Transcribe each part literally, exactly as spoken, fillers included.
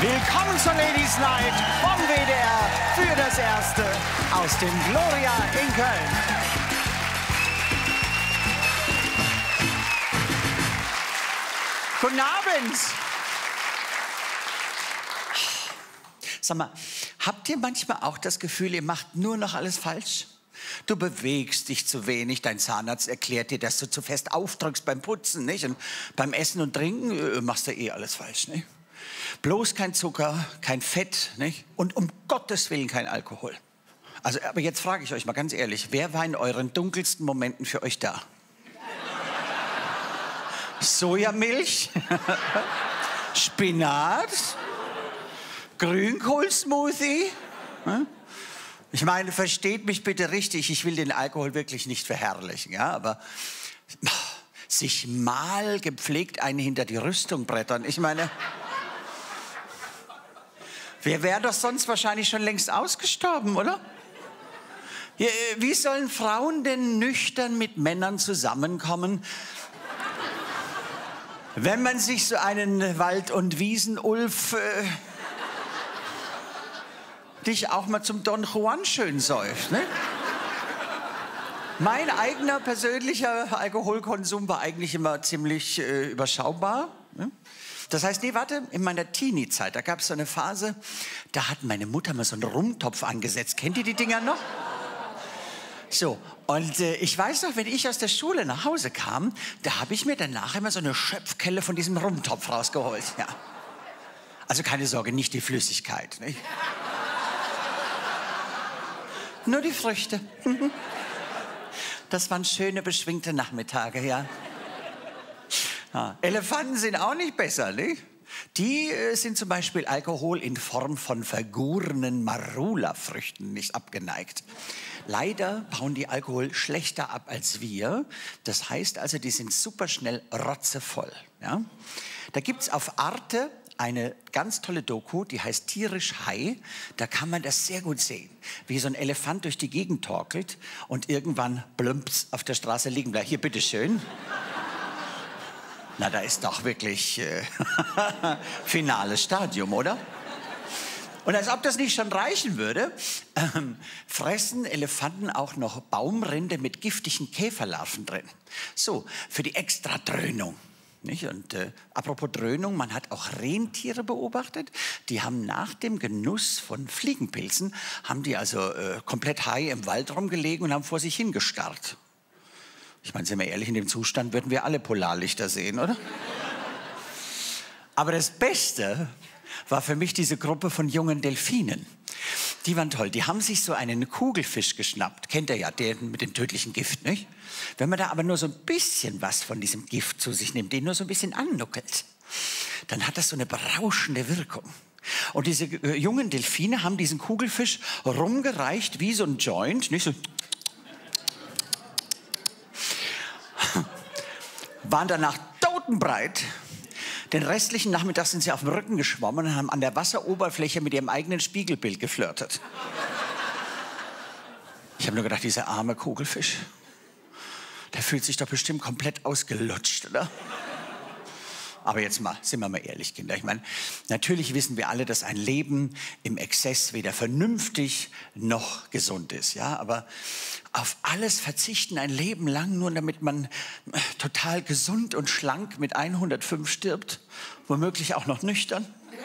Willkommen zur Ladies Night vom W D R für das Erste aus dem Gloria in Köln. Guten Abend. Sag mal, habt ihr manchmal auch das Gefühl, ihr macht nur noch alles falsch? Du bewegst dich zu wenig, dein Zahnarzt erklärt dir, dass du zu fest aufdrückst beim Putzen, nicht? Und beim Essen und Trinken äh, machst du eh alles falsch, nicht? Bloß kein Zucker, kein Fett, nicht? Und um Gottes Willen kein Alkohol. Also, aber jetzt frage ich euch mal ganz ehrlich, wer war in euren dunkelsten Momenten für euch da? Sojamilch? Spinat? Grünkohlsmoothie? Hm? Ich meine, versteht mich bitte richtig, ich will den Alkohol wirklich nicht verherrlichen, ja, aber sich mal gepflegt einen hinter die Rüstung brettern, ich meine, wer wäre doch sonst wahrscheinlich schon längst ausgestorben, oder? Ja, wie sollen Frauen denn nüchtern mit Männern zusammenkommen, wenn man sich so einen Wald- und Wiesen-Ulf äh, dich auch mal zum Don Juan schön säuft, ne? Mein eigener persönlicher Alkoholkonsum war eigentlich immer ziemlich äh, überschaubar. Ne? Das heißt, nee, warte, in meiner Teenie-Zeit, da gab es so eine Phase, da hat meine Mutter mal so einen Rumtopf angesetzt. Kennt ihr die Dinger noch? So, und äh, ich weiß noch, wenn ich aus der Schule nach Hause kam, da habe ich mir danach immer so eine Schöpfkelle von diesem Rumtopf rausgeholt. Ja. Also keine Sorge, nicht die Flüssigkeit. Nicht? Nur die Früchte. Das waren schöne, beschwingte Nachmittage, ja. Ja. Elefanten sind auch nicht besser, nicht? Die äh, sind zum Beispiel Alkohol in Form von vergorenen Marula-Früchten nicht abgeneigt. Leider bauen die Alkohol schlechter ab als wir. Das heißt also, die sind super schnell rotzevoll. Ja? Da gibt es auf Arte eine ganz tolle Doku, die heißt Tierisch High. Da kann man das sehr gut sehen, wie so ein Elefant durch die Gegend torkelt und irgendwann plumps auf der Straße liegen bleibt. Hier, bitteschön. Na, da ist doch wirklich äh, finales Stadium, oder? Und als ob das nicht schon reichen würde, ähm, fressen Elefanten auch noch Baumrinde mit giftigen Käferlarven drin. So, für die Extradröhnung. Nicht? Und äh, apropos Dröhnung, man hat auch Rentiere beobachtet, die haben nach dem Genuss von Fliegenpilzen, haben die also äh, komplett high im Wald rumgelegen und haben vor sich hingestarrt. Ich meine, sind wir ehrlich, in dem Zustand würden wir alle Polarlichter sehen, oder? Aber das Beste war für mich diese Gruppe von jungen Delfinen. Die waren toll. Die haben sich so einen Kugelfisch geschnappt. Kennt ihr ja, den mit dem tödlichen Gift, nicht? Wenn man da aber nur so ein bisschen was von diesem Gift zu sich nimmt, den nur so ein bisschen annuckelt, dann hat das so eine berauschende Wirkung. Und diese äh, jungen Delfine haben diesen Kugelfisch rumgereicht wie so ein Joint, nicht so. Waren danach totenbreit. Den restlichen Nachmittag sind sie auf dem Rücken geschwommen und haben an der Wasseroberfläche mit ihrem eigenen Spiegelbild geflirtet. Ich habe nur gedacht, dieser arme Kugelfisch, der fühlt sich doch bestimmt komplett ausgelutscht, oder? Aber jetzt mal, sind wir mal ehrlich, Kinder. Ich meine, natürlich wissen wir alle, dass ein Leben im Exzess weder vernünftig noch gesund ist. Ja? Aber auf alles verzichten ein Leben lang, nur damit man total gesund und schlank mit hundertfünf stirbt, womöglich auch noch nüchtern.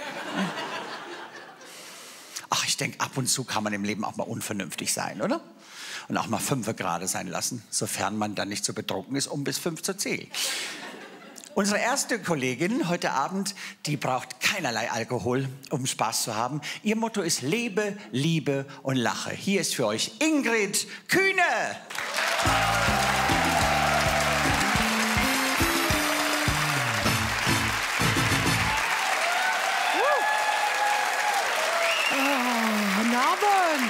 Ach, ich denke, ab und zu kann man im Leben auch mal unvernünftig sein, oder? Und auch mal fünfe gerade sein lassen, sofern man dann nicht so betrunken ist, um bis fünf zu zählen. Unsere erste Kollegin heute Abend, die braucht keinerlei Alkohol, um Spaß zu haben. Ihr Motto ist Lebe, Liebe und Lache. Hier ist für euch Ingrid Kühne. Guten Abend.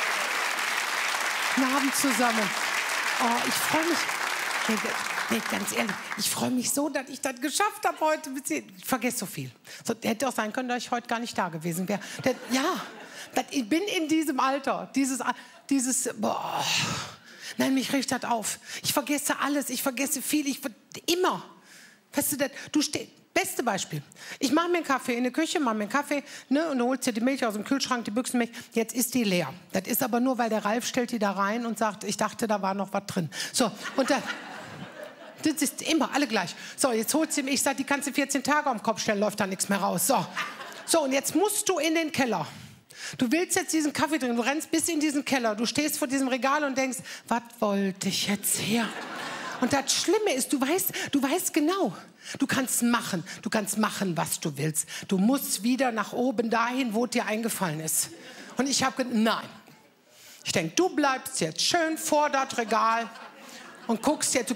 Guten Abend zusammen. Oh, ich freue mich. Nee, ganz ehrlich, ich freue mich so, dass ich das geschafft habe heute. Ich vergesse so viel. So, hätte auch sein können, dass ich heute gar nicht da gewesen wäre. Das, ja, das, ich bin in diesem Alter. Dieses, dieses, boah. Nein, mich riecht das auf. Ich vergesse alles, ich vergesse viel, ich immer. Weißt du, das, du stehst, beste Beispiel. Ich mache mir einen Kaffee in der Küche, mache mir einen Kaffee, ne, und du holst dir die Milch aus dem Kühlschrank, die Büchsenmilch. Jetzt ist die leer. Das ist aber nur, weil der Ralf stellt die da rein und sagt, ich dachte, da war noch was drin. So, und dann... Das ist immer alle gleich. So, jetzt holst du mir, ich sag, die kannst du vierzehn Tage am Kopf stellen, läuft da nichts mehr raus. So. So, und jetzt musst du in den Keller. Du willst jetzt diesen Kaffee trinken, du rennst bis in diesen Keller, du stehst vor diesem Regal und denkst, was wollte ich jetzt hier? Und das Schlimme ist, du weißt, du weißt genau, du kannst machen, du kannst machen, was du willst. Du musst wieder nach oben dahin, wo dir eingefallen ist. Und ich habe gedacht, nein. Ich denke, du bleibst jetzt schön vor das Regal und guckst jetzt, du